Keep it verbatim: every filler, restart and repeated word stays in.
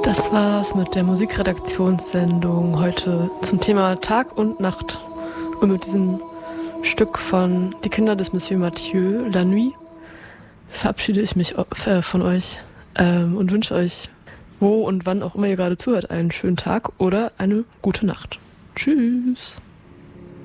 Das war's mit der Musikredaktionssendung heute zum Thema Tag und Nacht und mit diesem Stück von Die Kinder des Monsieur Mathieu, La Nuit, verabschiede ich mich von euch ähm, und wünsche euch, wo und wann auch immer ihr gerade zuhört, einen schönen Tag oder eine gute Nacht. Tschüss!